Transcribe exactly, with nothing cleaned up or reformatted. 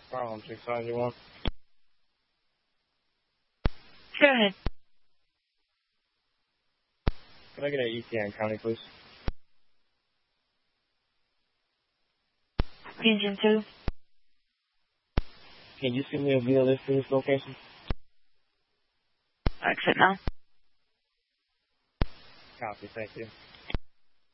Harlem six five zero one. Go ahead. Can I get an E T A County, please? Engine two. Can you send me a via list to this location? Exit now. Copy, thank you.